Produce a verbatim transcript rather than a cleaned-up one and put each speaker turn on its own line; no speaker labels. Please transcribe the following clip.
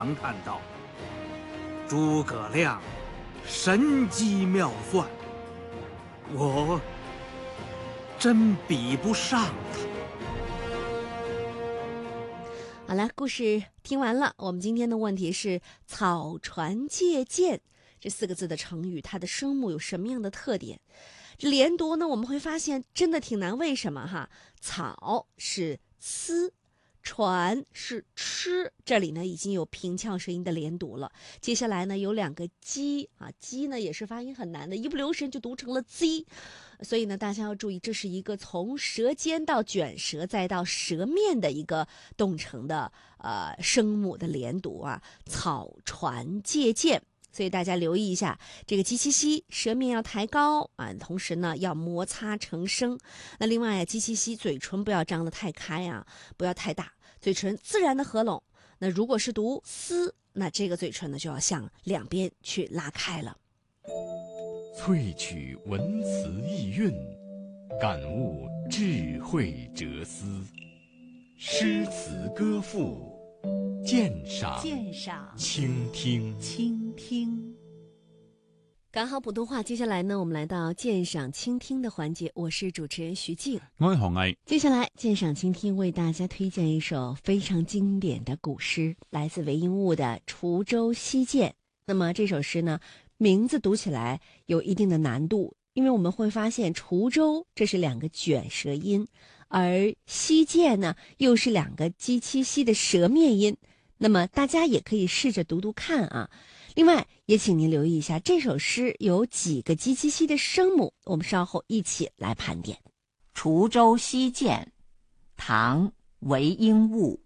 长叹道：“诸葛亮神机妙算，我真比不上他。”
好了，故事听完了。我们今天的问题是“草船借箭”这四个字的成语，它的声母有什么样的特点？这连读呢，我们会发现真的挺难。为什么哈？草是呲，船是吃，这里呢已经有平翘舌音的连读了。接下来呢有两个鸡啊，鸡呢也是发音很难的，一不留神就读成了 z。所以呢，大家要注意，这是一个从舌尖到卷舌再到舌面的一个动成的呃声母的连读啊，草船借箭。所以大家留意一下，这个鸡七西舌面要抬高啊，同时呢要摩擦成声。那另外啊，鸡七西嘴唇不要张得太开啊，不要太大，嘴唇自然的合拢。那如果是读丝，那这个嘴唇呢就要向两边去拉开了。
萃取文辞意蕴，感悟智慧哲思，诗词歌赋，鉴赏
鉴赏
倾听
倾听。
赶好普通话，接下来呢，我们来到鉴赏倾听的环节，我是主持人徐静，
我係何毅。
接下来鉴赏倾听为大家推荐一首非常经典的古诗，来自韦应物的《滁州西涧》。那么这首诗呢，名字读起来有一定的难度，因为我们会发现滁州这是两个卷舌音，而西涧呢又是两个鸡七西的舌面音。那么大家也可以试着读读看啊。另外也请您留意一下这首诗有几个鸡七西的声母，我们稍后一起来盘点。
滁州西涧，唐·韦应物。